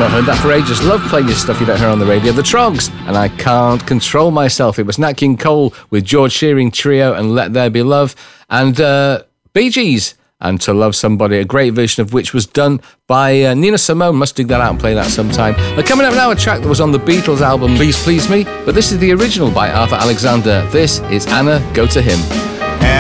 not heard that for ages. Love playing your stuff you don't hear on the radio. The Trogs, and I Can't Control Myself. It was Nat King Cole with George Shearing Trio and Let There Be Love. And Bee Gees and To Love Somebody, a great version of which was done by Nina Simone. Must dig that out and play that sometime. Coming up now, a track that was on the Beatles album Please Please Me, but this is the original by Arthur Alexander. This is Anna, Go to Him.